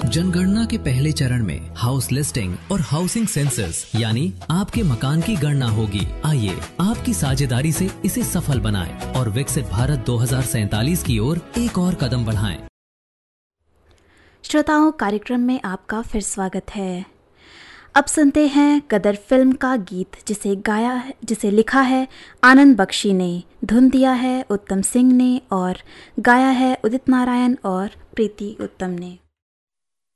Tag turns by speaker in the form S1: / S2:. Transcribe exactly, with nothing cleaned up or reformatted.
S1: जनगणना के पहले चरण में हाउस लिस्टिंग और हाउसिंग सेंसस यानी आपके मकान की गणना होगी। आइए आपकी साझेदारी से इसे सफल बनाएं और विकसित भारत दो हज़ार सैंतालीस की ओर एक और कदम बढ़ाएं।
S2: श्रोताओं, कार्यक्रम में आपका फिर स्वागत है। अब सुनते हैं गदर फिल्म का गीत, जिसे गाया जिसे लिखा है आनंद बख्शी ने, धुन दिया है उत्तम सिंह ने और गाया है उदित नारायण और प्रीति उत्तम ने।